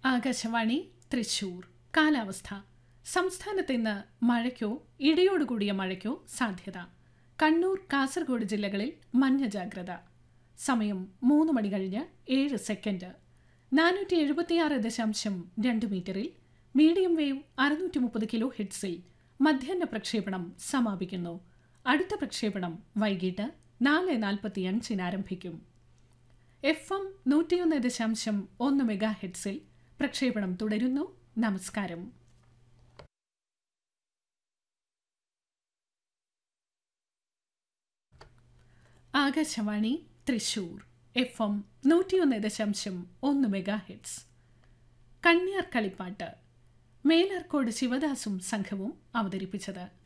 ആകാശവാണി തൃശൂർ. കാലാവസ്ഥ. സംസ്ഥാനത്ത് ഇന്ന് മഴയ്ക്കോ ഇടിയോടുകൂടിയ മഴയ്ക്കോ സാധ്യത. കണ്ണൂർ, കാസർഗോഡ് ജില്ലകളിൽ മഞ്ഞ ജാഗ്രത. സമയം 3 മണി കഴിഞ്ഞ് 7 സെക്കൻഡ്. 476.2 മീറ്ററിൽ മീഡിയം വേവ് 630 കിലോ ഹെഡ്സിൽ മധ്യാഹ്ന പ്രക്ഷേപണം സമാപിക്കുന്നു. അടുത്ത പ്രക്ഷേപണം വൈകിട്ട് 4:45 ആരംഭിക്കും. FM 101.1 മെഗാ ഹെഡ്സിൽ പ്രക്ഷേപണം തുടരുന്നു. നമസ്കാരം. Akashvani Thrissur. FM 101.1 mega heads. Kanyar കളിപ്പാട്ട് Melarcode ശിവദാസും സംഘവും അവതരിപ്പിച്ചത്.